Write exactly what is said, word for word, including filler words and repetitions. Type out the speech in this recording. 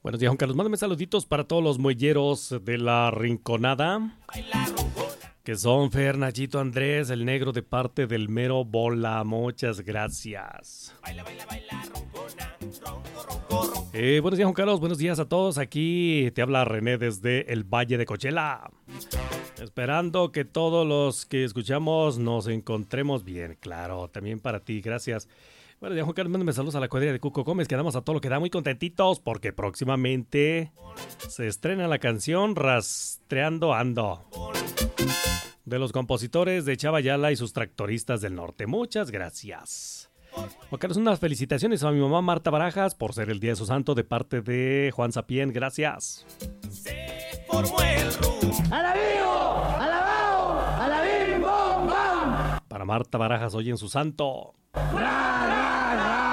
Buenos días, Juan Carlos. Mándame saluditos para todos los muelleros de la Rinconada, que son Fer, Nachito, Andrés, el negro de parte del mero Bola. Muchas gracias. Baila, baila, baila, roncona, ronco, ronco, ronco. Eh, buenos días, Juan Carlos. Buenos días a todos. Aquí te habla René desde el Valle de Coachella. Esperando que todos los que escuchamos nos encontremos bien. Claro, también para ti. Gracias. Bueno, ya Juan Carlos, mándame saludos a la cuadrilla de Cuco Gómez. Quedamos a todo lo que da, muy contentitos porque próximamente se estrena la canción Rastreando Ando, de los compositores de Chava Ayala y sus tractoristas del norte. Muchas gracias. Juan Carlos, unas felicitaciones a mi mamá Marta Barajas por ser el día de su santo de parte de Juan Sapien. Gracias. Se formó el rumbo. ¡Alabío! ¡Alabao! ¡Alabim! ¡Bom! ¡Bam! Para Marta Barajas hoy en su santo. ¡Ra, ra, ra!